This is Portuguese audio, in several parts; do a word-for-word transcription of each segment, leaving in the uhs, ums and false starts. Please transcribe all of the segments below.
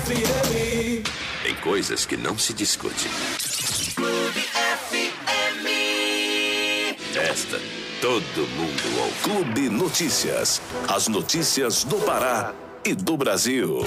F M. Tem coisas que não se discute. Clube F M. Esta, todo mundo ouve. Clube Notícias. As notícias do Pará e do Brasil.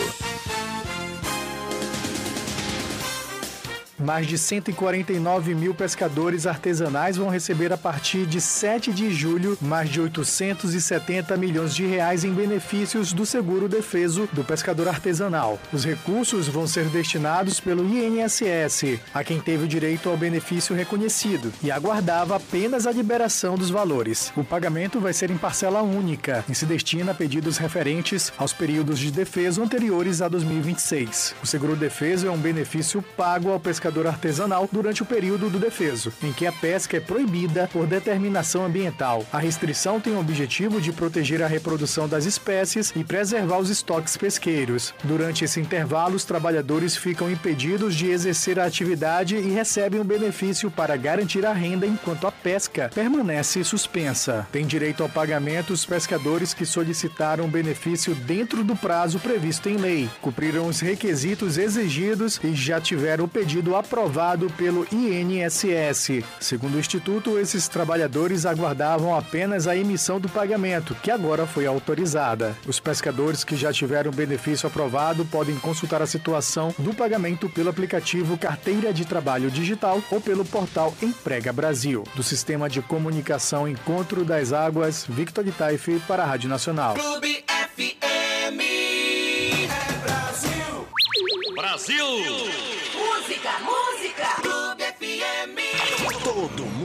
Mais de cento e quarenta e nove mil pescadores artesanais vão receber a partir de sete de julho mais de oitocentos e setenta milhões de reais em benefícios do seguro defeso do pescador artesanal. Os recursos vão ser destinados pelo I N S S a quem teve o direito ao benefício reconhecido e aguardava apenas a liberação dos valores. O pagamento vai ser em parcela única e se destina a pedidos referentes aos períodos de defeso anteriores a dois mil e vinte e seis. O seguro defeso é um benefício pago ao pescador artesanal durante o período do defeso, em que a pesca é proibida por determinação ambiental. A restrição tem o objetivo de proteger a reprodução das espécies e preservar os estoques pesqueiros. Durante esse intervalo, os trabalhadores ficam impedidos de exercer a atividade e recebem um benefício para garantir a renda enquanto a pesca permanece suspensa. Tem direito ao pagamento os pescadores que solicitaram o benefício dentro do prazo previsto em lei, cumpriram os requisitos exigidos e já tiveram o pedido aprovado pelo I N S S. Segundo o Instituto, esses trabalhadores aguardavam apenas a emissão do pagamento, que agora foi autorizada. Os pescadores que já tiveram benefício aprovado podem consultar a situação do pagamento pelo aplicativo Carteira de Trabalho Digital ou pelo portal Emprega Brasil. Do Sistema de Comunicação Encontro das Águas, Victor Itaif para a Rádio Nacional. Clube F M. É Brasil. Brasil! Música, música. Clube F M. Todo